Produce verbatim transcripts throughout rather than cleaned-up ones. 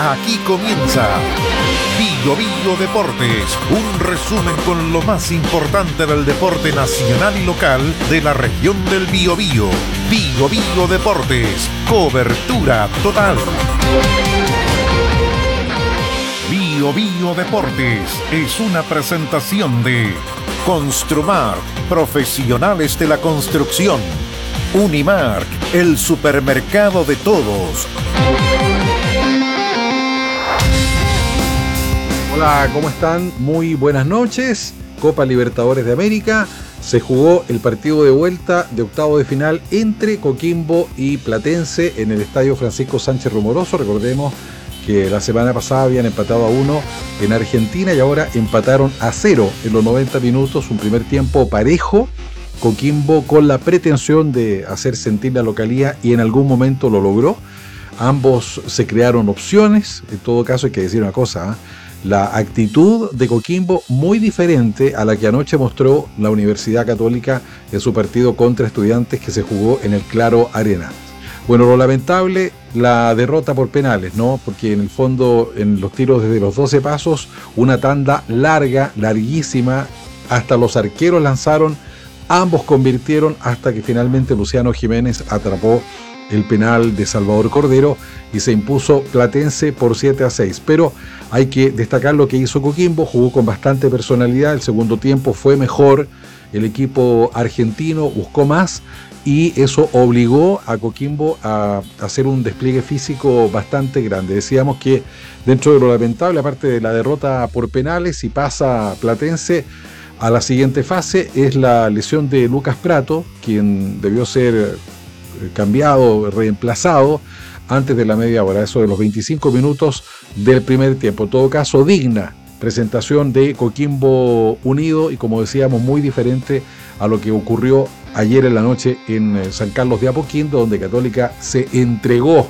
Aquí comienza Bio Bio Deportes, un resumen con lo más importante del deporte nacional y local de la región del Biobío. Bio Bio Deportes, cobertura total. Bio Bio Deportes es una presentación de Construmark, profesionales de la construcción. Unimark, el supermercado de todos. Hola, ¿cómo están? Muy buenas noches. Copa Libertadores de América. Se jugó el partido de vuelta de octavo de final entre Coquimbo y Platense en el estadio Francisco Sánchez Rumoroso. Recordemos que la semana pasada habían empatado a uno en Argentina y ahora empataron a cero en los noventa minutos. Un primer tiempo parejo. Coquimbo con la pretensión de hacer sentir la localía y en algún momento lo logró. Ambos se crearon opciones. En todo caso hay que decir una cosa, ¿eh? La actitud de Coquimbo muy diferente a la que anoche mostró la Universidad Católica en su partido contra Estudiantes que se jugó en el Claro Arena. Bueno, lo lamentable, la derrota por penales, ¿no? Porque en el fondo, en los tiros desde los doce pasos, una tanda larga, larguísima, hasta los arqueros lanzaron, ambos convirtieron hasta que finalmente Luciano Jiménez atrapó el penal de Salvador Cordero y se impuso Platense por siete a seis. Pero hay que destacar lo que hizo Coquimbo, jugó con bastante personalidad, el segundo tiempo fue mejor, el equipo argentino buscó más y eso obligó a Coquimbo a hacer un despliegue físico bastante grande. Decíamos que dentro de lo lamentable, aparte de la derrota por penales, si pasa Platense a la siguiente fase, es la lesión de Lucas Prato, quien debió ser cambiado, reemplazado antes de la media hora, eso de los veinticinco minutos del primer tiempo. En todo caso, digna presentación de Coquimbo Unido y, como decíamos, muy diferente a lo que ocurrió ayer en la noche en San Carlos de Apoquindo, donde Católica se entregó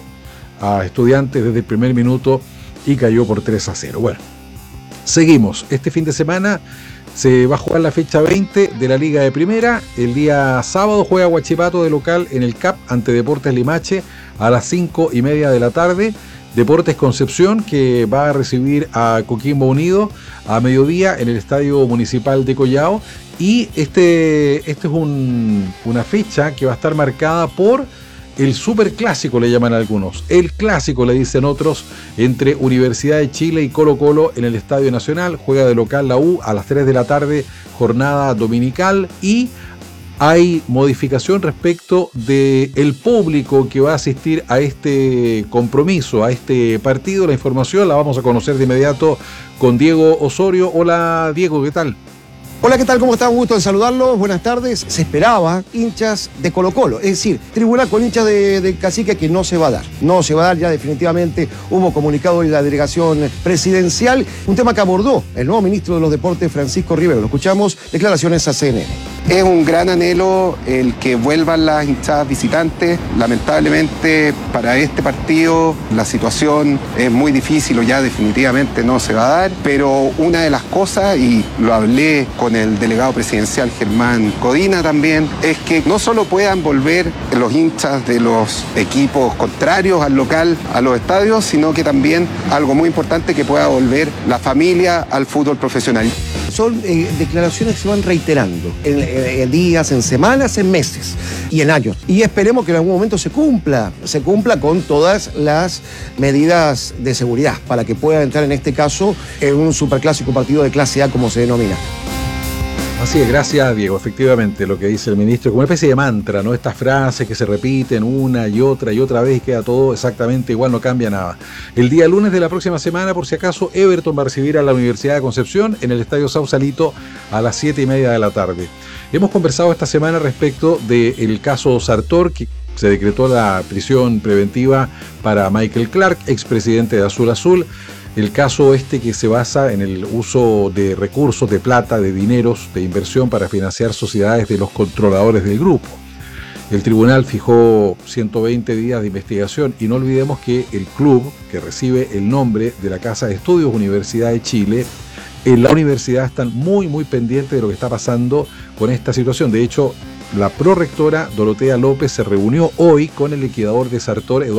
a Estudiantes desde el primer minuto y cayó por tres a cero. Bueno, seguimos. Este fin de semana se va a jugar la fecha veinte de la Liga de Primera. El día sábado juega Huachipato de local en el C A P ante Deportes Limache a las cinco y media de la tarde. Deportes Concepción, que va a recibir a Coquimbo Unido a mediodía en el Estadio Municipal de Collao. Y este, este es un, una fecha que va a estar marcada por el superclásico, le llaman algunos. El clásico, le dicen otros, entre Universidad de Chile y Colo Colo en el Estadio Nacional. Juega de local la U a las tres de la tarde, jornada dominical. Y hay modificación respecto del público que va a asistir a este compromiso, a este partido. La información la vamos a conocer de inmediato con Diego Osorio. Hola Diego, ¿qué tal? Hola, ¿qué tal? ¿Cómo está? Un gusto en saludarlos. Buenas tardes. Se esperaba hinchas de Colo Colo, es decir, tribunal con hinchas de, de Cacique, que no se va a dar. No se va a dar ya definitivamente. Hubo comunicado de la delegación presidencial, un tema que abordó el nuevo ministro de los Deportes, Francisco Rivero. Lo escuchamos, declaraciones a C N N. Es un gran anhelo el que vuelvan las hinchadas visitantes. Lamentablemente para este partido la situación es muy difícil o ya definitivamente no se va a dar, pero una de las cosas, y lo hablé con el delegado presidencial Germán Codina también, es que no solo puedan volver los hinchas de los equipos contrarios al local, a los estadios, sino que también algo muy importante, que pueda volver la familia al fútbol profesional. Son eh, declaraciones que se van reiterando en, en días, en semanas, en meses y en años. Y esperemos que en algún momento se cumpla, se cumpla con todas las medidas de seguridad para que pueda entrar en este caso en un superclásico partido de clase A, como se denomina. Así es, gracias Diego. Efectivamente, lo que dice el ministro, como una especie de mantra, ¿no? Estas frases que se repiten una y otra y otra vez y queda todo exactamente igual, no cambia nada. El día lunes de la próxima semana, por si acaso, Everton va a recibir a la Universidad de Concepción en el Estadio Sausalito a las siete y media de la tarde. Hemos conversado esta semana respecto del caso Sartor, que se decretó la prisión preventiva para Michael Clark, expresidente de Azul Azul. El caso este que se basa en el uso de recursos, de plata, de dineros, de inversión para financiar sociedades de los controladores del grupo. El tribunal fijó ciento veinte días de investigación y no olvidemos que el club, que recibe el nombre de la Casa de Estudios Universidad de Chile, en la universidad están muy muy pendientes de lo que está pasando con esta situación. De hecho, la prorectora Dorotea López se reunió hoy con el liquidador de Sartor, Eduardo